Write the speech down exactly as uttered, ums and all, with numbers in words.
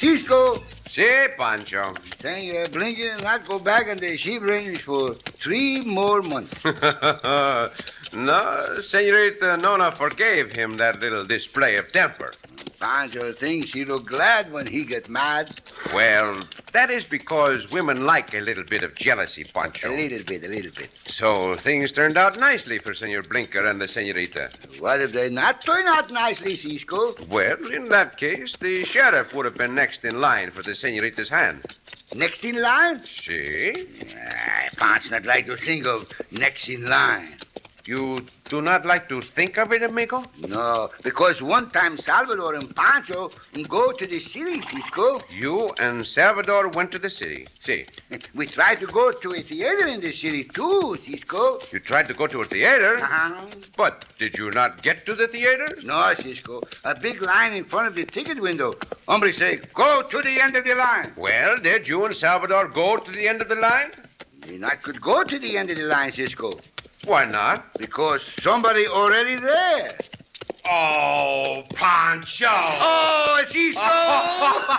Cisco. Si, Pancho. Senor Blinker not go back on the sheep range for three more months. No, Senorita Nona forgave him that little display of temper. Pancho thinks he look glad when he gets mad. Well, that is because women like a little bit of jealousy, A Pancho. little bit, a little bit. So things turned out nicely for Senor Blinker and the Senorita. What if they not turn out nicely, Cisco? Well, in that case, the sheriff would have been next in line for the Senorita's hand. Next in line? See? Ah, Pancho not like to think of next in line. You do not like to think of it, amigo? No, because one time Salvador and Pancho go to the city, Cisco. You and Salvador went to the city. See. We tried to go to a theater in the city, too, Cisco. You tried to go to a theater, Uh-huh. but did you not get to the theater? No, Cisco. A big line in front of the ticket window. Hombre say, go to the end of the line. Well, did you and Salvador go to the end of the line? We not could go to the end of the line, Cisco, Why not? because somebody already there. Oh, Pancho! Oh!